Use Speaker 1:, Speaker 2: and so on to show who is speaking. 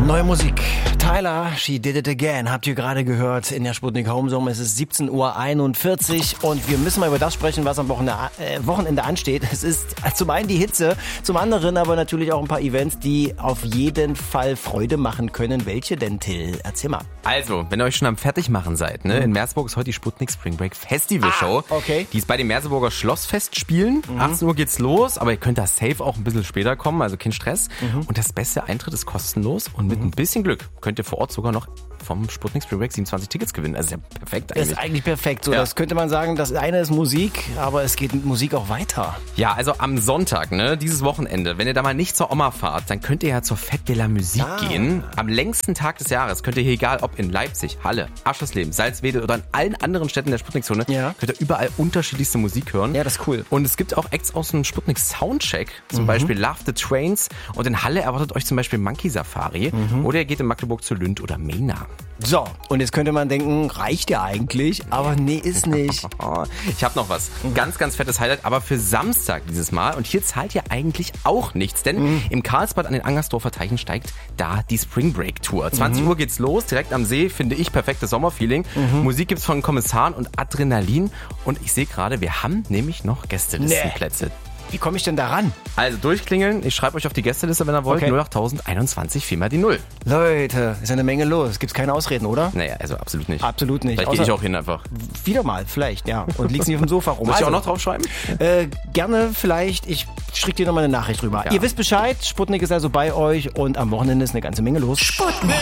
Speaker 1: Neue Musik. Tyler, She Did It Again, habt ihr gerade gehört in der Sputnik Homezone. Es ist 17:41 Uhr und wir müssen mal über das sprechen, was am Wochenende ansteht. Es ist zum einen die Hitze, zum anderen aber natürlich auch ein paar Events, die auf jeden Fall Freude machen können. Welche denn, Till? Erzähl mal.
Speaker 2: Also, wenn ihr euch schon am Fertigmachen seid, ne? In Merseburg ist heute die Sputnik Spring Break Festival Show.
Speaker 1: Okay.
Speaker 2: Die ist bei dem Merseburger Schlossfest spielen. 18 Uhr geht's los, aber ihr könnt da safe auch ein bisschen später kommen, also kein Stress. Und das beste Eintritt ist kostenlos und mit ein bisschen Glück könnt ihr vor Ort sogar noch vom Sputnik Spring Break 27 Tickets gewinnen. Also ist ja perfekt eigentlich.
Speaker 1: Das ist eigentlich perfekt. So,
Speaker 2: Ja.
Speaker 1: Das könnte man sagen, das eine ist Musik, aber es geht mit Musik auch weiter.
Speaker 2: Ja, also am Sonntag, ne, dieses Wochenende, wenn ihr da mal nicht zur Oma fahrt, dann könnt ihr ja zur Fête de la Musique gehen. Am längsten Tag des Jahres könnt ihr hier, egal ob in Leipzig, Halle, Aschersleben, Salzwedel oder in allen anderen Städten der Sputnik-Zone, könnt ihr überall unterschiedlichste Musik hören.
Speaker 1: Ja, das ist cool.
Speaker 2: Und es gibt auch Acts aus dem Sputnik Soundcheck, zum Beispiel Love the Trains. Und in Halle erwartet euch zum Beispiel Monkey Safari. Oder ihr geht in Magdeburg zu Lünd oder Mena.
Speaker 1: So, und jetzt könnte man denken, reicht ja eigentlich, aber nee, ist nicht.
Speaker 2: Ich habe noch was. Ganz, ganz fettes Highlight, aber für Samstag dieses Mal. Und hier zahlt ihr eigentlich auch nichts, denn im Karlsbad an den Angersdorfer Teichen steigt da die Spring Break Tour. 20 Uhr geht's los, direkt am See, finde ich, perfektes Sommerfeeling. Musik gibt's von Kommissaren und Adrenalin. Und ich sehe gerade, wir haben nämlich noch Gästelistenplätze.
Speaker 1: Wie komme ich denn da ran?
Speaker 2: Also durchklingeln, ich schreibe euch auf die Gästeliste, wenn ihr wollt.
Speaker 1: Okay.
Speaker 2: 08021 4 mal die 0.
Speaker 1: Leute, ist ja eine Menge los. Gibt's keine Ausreden, oder?
Speaker 2: Naja, also absolut nicht.
Speaker 1: Absolut nicht.
Speaker 2: Vielleicht gehe ich auch hin einfach.
Speaker 1: Wieder mal, vielleicht, ja. Und liegst nicht auf dem Sofa rum.
Speaker 2: Muss ich auch
Speaker 1: Also,
Speaker 2: noch draufschreiben?
Speaker 1: Gerne, vielleicht. Ich schicke dir noch mal eine Nachricht rüber.
Speaker 2: Ja.
Speaker 1: Ihr wisst Bescheid. Sputnik ist also bei euch und am Wochenende ist eine ganze Menge los.
Speaker 3: Sputnik.